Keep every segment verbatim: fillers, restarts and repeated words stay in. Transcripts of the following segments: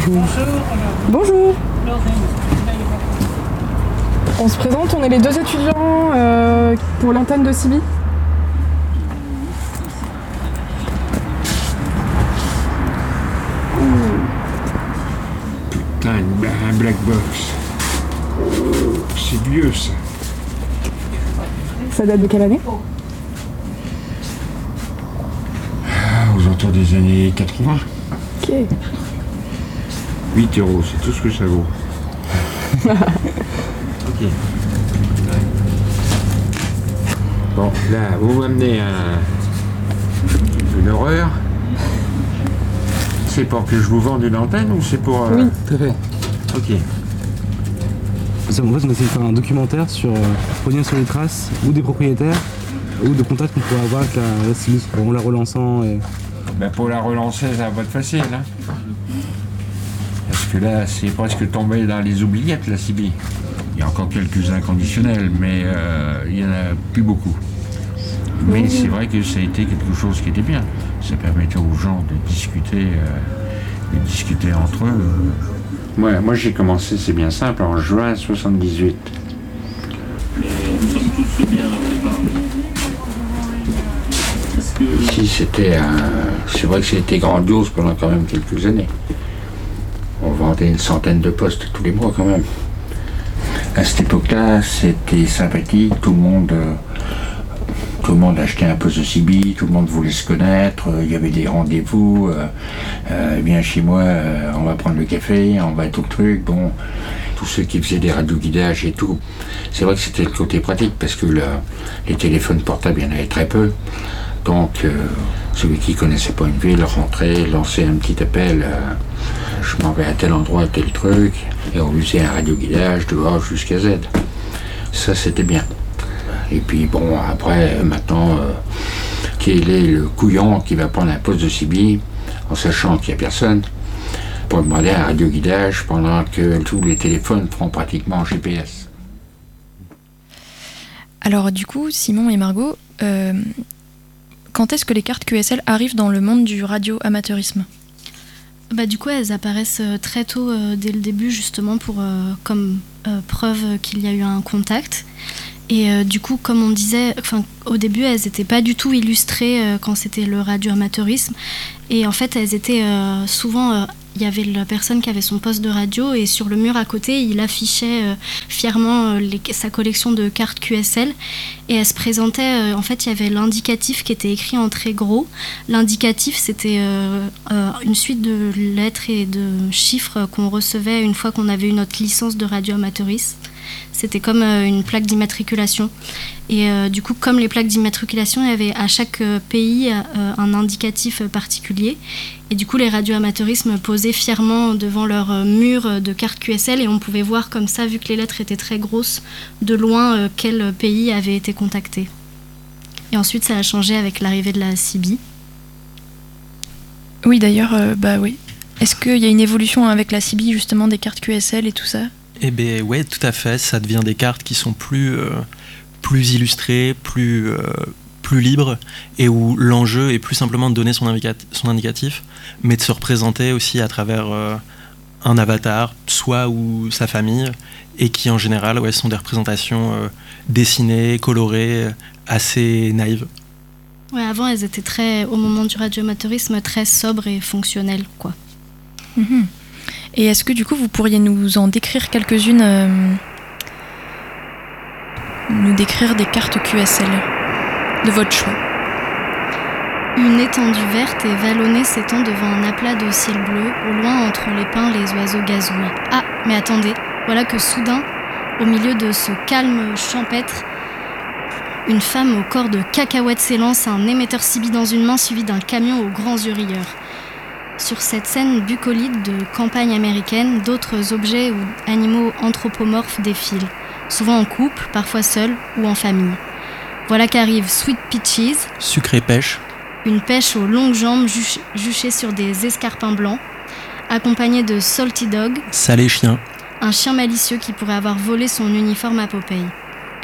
Bonjour. Bonjour. On se présente, on est les deux étudiants euh, pour l'antenne de C B. Putain, un black box. C'est vieux ça. Ça date de quelle année? Ah, aux alentours des années quatre-vingts. Ok. huit euros, c'est tout ce que ça vaut. Ok. Bon, là, vous m'amenez un... une horreur. C'est pour que je vous vende une antenne ou c'est pour... euh, Oui. Tout à fait. Ok. En fait, on a essayé de faire un documentaire sur euh, revenir sur les traces ou des propriétaires ou de contacts qu'on pourrait avoir avec la, la styliste en la relançant. Et... Ben pour la relancer, ça va être facile. Hein. Parce que là, c'est presque tombé dans les oubliettes, la C B. Il y a encore quelques inconditionnels, mais euh, il n'y en a plus beaucoup. Mais Oui. c'est vrai que ça a été quelque chose qui était bien. Ça permettait aux gens de discuter, euh, de discuter entre eux. Moi, moi j'ai commencé, c'est bien simple, en juin soixante-dix-huit. Ici, c'était un... c'est vrai que c'était grandiose pendant quand même quelques années. On vendait une centaine de postes tous les mois quand même. À cette époque-là, c'était sympathique, tout le monde, euh, tout le monde achetait un poste de C B, tout le monde voulait se connaître, euh, il y avait des rendez-vous, euh, euh, viens chez moi, euh, on va prendre le café, on va tout le truc, bon, tous ceux qui faisaient des radioguidages et tout. C'est vrai que c'était le côté pratique parce que le, les téléphones portables, il y en avait très peu. Donc, euh, celui qui connaissait pas une ville rentrait, lançait un petit appel, euh, je m'en vais à tel endroit, tel truc, et on faisait un radioguidage de A jusqu'à Z. Ça, c'était bien. Et puis, bon, après, maintenant, euh, quel est le couillon qui va prendre un poste de C B, en sachant qu'il n'y a personne, pour demander un radioguidage pendant que tous les téléphones feront pratiquement G P S. Alors, du coup, Simon et Margot, euh, quand est-ce que les cartes Q S L arrivent dans le monde du radio-amateurisme ? Bah, du coup, elles apparaissent très tôt, euh, dès le début, justement, pour, euh, comme euh, preuve qu'il y a eu un contact. Et euh, du coup, comme on disait, au début, elles n'étaient pas du tout illustrées euh, quand c'était le radio-amateurisme. Et en fait, elles étaient euh, souvent... Euh, il y avait la personne qui avait son poste de radio et sur le mur à côté, il affichait euh, fièrement euh, les, sa collection de cartes Q S L et elle se présentait, euh, en fait il y avait l'indicatif qui était écrit en très gros. L'indicatif c'était euh, euh, une suite de lettres et de chiffres qu'on recevait une fois qu'on avait eu notre licence de radio-amateurisme. C'était comme euh, une plaque d'immatriculation. Et euh, du coup, comme les plaques d'immatriculation, il y avait à chaque euh, pays euh, un indicatif particulier. Et du coup, les radio-amateurismes posaient fièrement devant leur euh, mur de cartes Q S L et on pouvait voir comme ça, vu que les lettres étaient très grosses, de loin euh, quel pays avait été contacté. Et ensuite, ça a changé avec l'arrivée de la C B. Oui, d'ailleurs, euh, bah oui. Est-ce qu'il y a une évolution avec la C B, justement, des cartes Q S L et tout ça ? Eh bien, ouais, tout à fait. Ça devient des cartes qui sont plus, euh, plus illustrées, plus, euh, plus libres, et où l'enjeu est plus simplement de donner son, indicat- son indicatif, mais de se représenter aussi à travers euh, un avatar, soi ou sa famille, et qui en général ouais, sont des représentations euh, dessinées, colorées, assez naïves. Ouais, avant, elles étaient très, au moment du radio-amateurisme, très sobres et fonctionnelles, quoi. Mmh. Et est-ce que du coup vous pourriez nous en décrire quelques-unes, euh, nous décrire des cartes Q S L de votre choix? Une étendue verte et vallonnée s'étend devant un aplat de ciel bleu. Au loin, entre les pins, les oiseaux gazouillent. Ah, mais attendez, voilà que soudain, au milieu de ce calme champêtre, une femme au corps de cacahuète s'élance, un émetteur C B dans une main suivi d'un camion aux grands yeux rieurs. Sur cette scène bucolique de campagne américaine, d'autres objets ou animaux anthropomorphes défilent, souvent en couple, parfois seuls ou en famille. Voilà qu'arrive Sweet Peaches, Sucré pêche, une pêche aux longues jambes juch- juchée sur des escarpins blancs, accompagnée de Salty Dog, Salé chien, un chien malicieux qui pourrait avoir volé son uniforme à Popeye.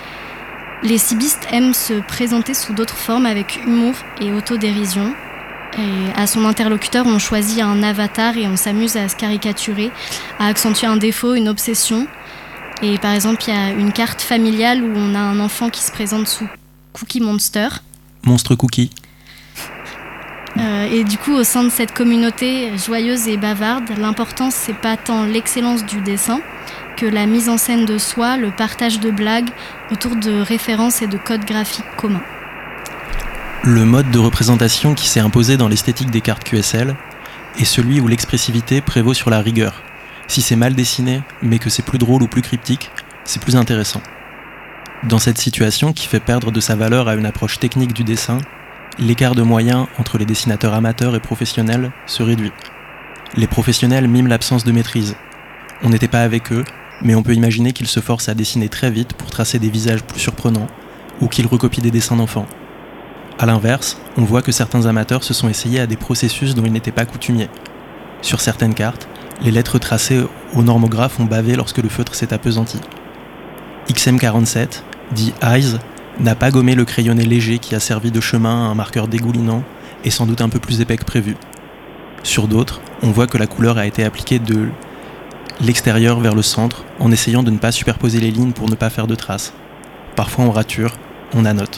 Les cibistes aiment se présenter sous d'autres formes avec humour et autodérision. Et à son interlocuteur, on choisit un avatar et on s'amuse à se caricaturer, à accentuer un défaut, une obsession. Et par exemple, il y a une carte familiale où on a un enfant qui se présente sous Cookie Monster. Monstre Cookie. Euh, et du coup, au sein de cette communauté joyeuse et bavarde, l'important, c'est pas tant l'excellence du dessin que la mise en scène de soi, le partage de blagues autour de références et de codes graphiques communs. Le mode de représentation qui s'est imposé dans l'esthétique des cartes Q S L est celui où l'expressivité prévaut sur la rigueur. Si c'est mal dessiné, mais que c'est plus drôle ou plus cryptique, c'est plus intéressant. Dans cette situation qui fait perdre de sa valeur à une approche technique du dessin, l'écart de moyens entre les dessinateurs amateurs et professionnels se réduit. Les professionnels miment l'absence de maîtrise. On n'était pas avec eux, mais on peut imaginer qu'ils se forcent à dessiner très vite pour tracer des visages plus surprenants, ou qu'ils recopient des dessins d'enfants. A l'inverse, on voit que certains amateurs se sont essayés à des processus dont ils n'étaient pas coutumiers. Sur certaines cartes, les lettres tracées au normographe ont bavé lorsque le feutre s'est appesanti. X M quarante-sept, dit Eyes, n'a pas gommé le crayonné léger qui a servi de chemin à un marqueur dégoulinant et sans doute un peu plus épais que prévu. Sur d'autres, on voit que la couleur a été appliquée de l'extérieur vers le centre en essayant de ne pas superposer les lignes pour ne pas faire de traces. Parfois on rature, on annote.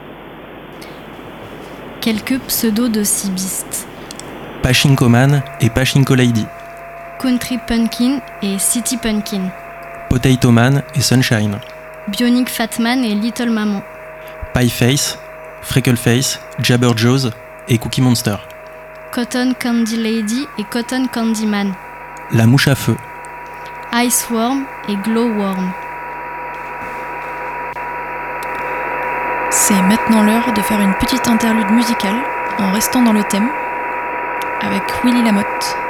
Quelques pseudos de cibistes. Pachinko Man et Pachinko Lady. Country Punkin et City Punkin. Potato Man et Sunshine. Bionic Fatman et Little Maman. Pieface, Freckleface, Jabberjaws et Cookie Monster. Cotton Candy Lady et Cotton Candy Man. La mouche à feu. Ice Worm et Glow Worm. C'est maintenant l'heure de faire une petite interlude musicale en restant dans le thème avec Willy Lamotte.